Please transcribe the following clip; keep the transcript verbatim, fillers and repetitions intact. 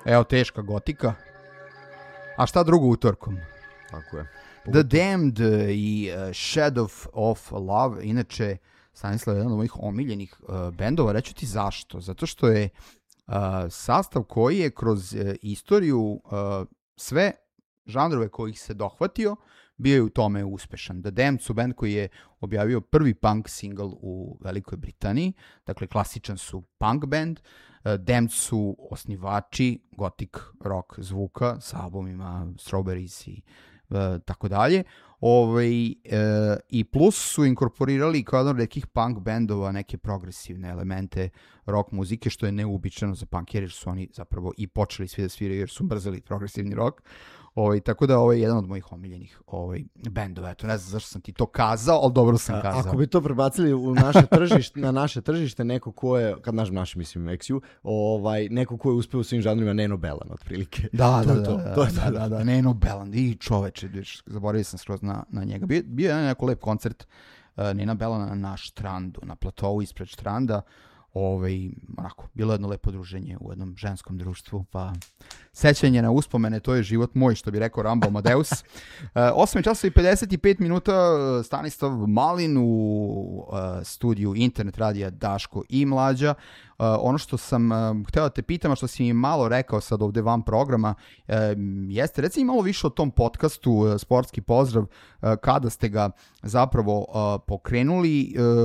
Evo, teška gotika. A šta drugo utorkom? Tako je. The Damned i uh, Shadow of Love, inače Stanislav je jedan od mojih omiljenih uh, bendova, reću ti zašto. Zato što je uh, sastav koji je kroz uh, istoriju uh, sve žanrove kojih se dohvatio, bio je u tome uspešan. The Damned su band koji je objavio prvi punk single u Velikoj Britaniji, dakle klasičan su punk band. Uh, Damned su osnivači gothic rock zvuka sa albumima Strawberries i uh, tako dalje. Ovaj, uh, i plus su inkorporirali kao jedan od nekih punk bandova neke progresivne elemente rock muzike, što je neuobičajeno za punkere, jer su oni zapravo i počeli svi da sviraju jer su mrzeli progresivni rock. Ovaj, tako da ovo je jedan od mojih omiljenih ovaj, bendova. Eto, ne znam zašto sam ti to kazao, ali dobro sam kazao. Ako bi to prebacili u naše tržište, na naše tržište, neko ko je, kad naš, naš mislim X U, ovaj, neko ko je uspeo u svim žanrima, Neno Belan, otprilike. Da, to da, to, da, to je da, da, da, Neno Belan, i čoveče, zaboravio sam skroz na, na njega. Bio, bio je neko lep koncert uh, Nena Belana na Štrandu, na platovu ispred Štranda. Ovaj, onako, bilo jedno lepo druženje u jednom ženskom društvu, pa sećanje na uspomene, to je život moj, što bi rekao Rambo Amadeus. uh, osam časova i pedeset pet minuta, Stanislav Malin u uh, studiju Internet radija Daško i Mlađa. Uh, ono što sam uh, hteo da te pitam, a što si mi malo rekao sad ovde van programa, uh, jeste, reci mi malo više o tom podcastu, uh, Sportski pozdrav, uh, kada ste ga zapravo uh, pokrenuli, uh,